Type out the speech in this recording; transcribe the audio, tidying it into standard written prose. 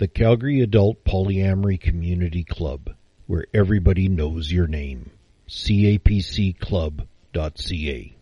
The Calgary Adult Polyamory Community Club, where everybody knows your name. capcclub.ca